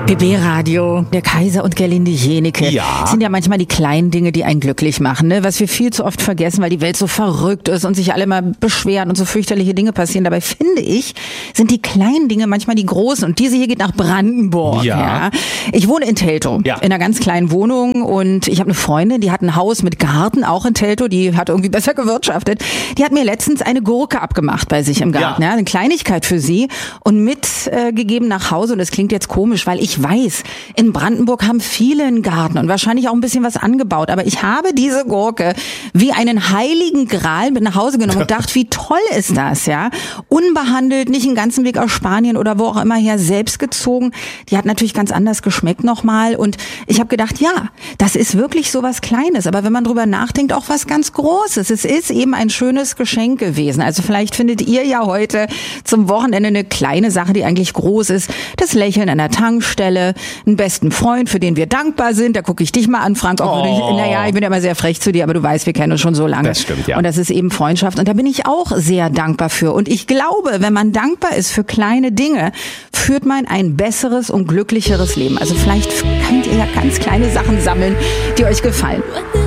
BB-Radio, der Kaiser und Gerlinde Jenecke. Ja. Sind ja manchmal die kleinen Dinge, die einen glücklich machen, ne? Was wir viel zu oft vergessen, weil die Welt so verrückt ist und sich alle mal beschweren und so fürchterliche Dinge passieren. Dabei finde ich, sind die kleinen Dinge manchmal die großen. Und diese hier geht nach Brandenburg. Ja. Ich wohne in Teltow, in einer ganz kleinen Wohnung, und ich habe eine Freundin, die hat ein Haus mit Garten, auch in Teltow, die hat irgendwie besser gewirtschaftet. Die hat mir letztens eine Gurke abgemacht bei sich im Garten. Ja. Eine Kleinigkeit für sie und mitgegeben nach Hause. Und das klingt jetzt komisch, weil ich weiß, in Brandenburg haben viele einen Garten und wahrscheinlich auch ein bisschen was angebaut. Aber ich habe diese Gurke wie einen heiligen Gral mit nach Hause genommen und gedacht, wie toll ist das, ja? Unbehandelt, nicht den ganzen Weg aus Spanien oder wo auch immer her, selbst gezogen. Die hat natürlich ganz anders geschmeckt nochmal. Und ich habe gedacht, ja, das ist wirklich so was Kleines. Aber wenn man drüber nachdenkt, auch was ganz Großes. Es ist eben ein schönes Geschenk gewesen. Also vielleicht findet ihr ja heute zum Wochenende eine kleine Sache, die eigentlich groß ist. Das Lächeln an der Tankstelle, einen besten Freund, für den wir dankbar sind. Da gucke ich dich mal an, Frank. Ich bin ja immer sehr frech zu dir, aber du weißt, wir kennen uns schon so lange. Das stimmt, ja. Und das ist eben Freundschaft. Und da bin ich auch sehr dankbar für. Und ich glaube, wenn man dankbar ist für kleine Dinge, führt man ein besseres und glücklicheres Leben. Also vielleicht könnt ihr ja ganz kleine Sachen sammeln, die euch gefallen.